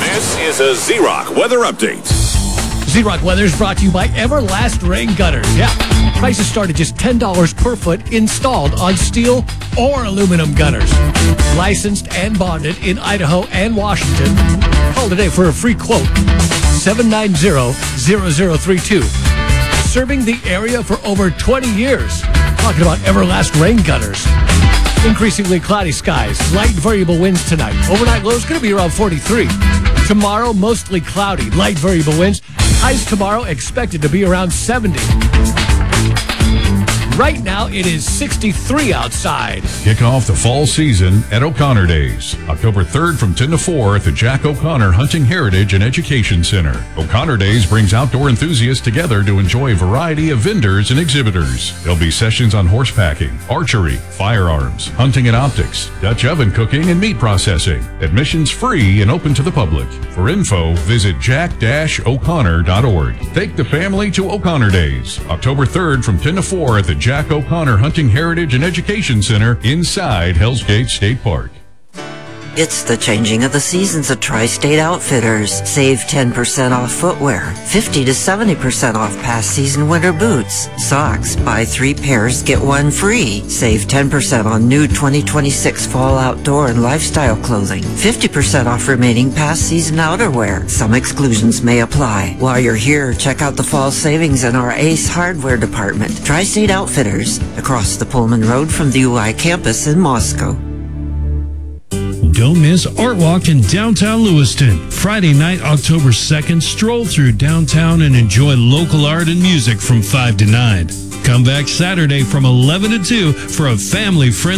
This is a Z-Rock weather update. Z-Rock Weather is brought to you by Everlast Rain Gutters. Yeah, prices start at just $10 per foot installed on steel or aluminum gutters. Licensed and bonded in Idaho and Washington. Call today for a free quote. 790-0032. Serving the area for over 20 years. Talking about Everlast Rain Gutters. Increasingly cloudy skies, light variable winds tonight. Overnight low is going to be around 43. Tomorrow, mostly cloudy, light variable winds. Highs tomorrow expected to be around 70. Right now, it is 63 outside. Kick off the fall season at O'Connor Days, October 3rd from 10 to 4 at the Jack O'Connor Hunting Heritage and Education Center. O'Connor Days brings outdoor enthusiasts together to enjoy a variety of vendors and exhibitors. There'll be sessions on horsepacking, archery, firearms, hunting and optics, Dutch oven cooking, and meat processing. Admission's free and open to the public. For info, visit jack-o'connor.org. Take the family to O'Connor Days, October 3rd from 10 to 4 at the Jack O'Connor Hunting Heritage and Education Center inside Hell's Gate State Park. It's the changing of the seasons at Tri-State Outfitters. Save 10% off footwear, 50 to 70% off past season winter boots, socks, buy 3 pairs, get 1 free. Save 10% on new 2026 fall outdoor and lifestyle clothing, 50% off remaining past season outerwear. Some exclusions may apply. While you're here, check out the fall savings in our Ace Hardware department. Tri-State Outfitters, across the Pullman Road from the UI campus in Moscow. Don't miss Art Walk in downtown Lewiston. Friday night, October 2nd, stroll through downtown and enjoy local art and music from 5 to 9. Come back Saturday from 11 to 2 for a family-friendly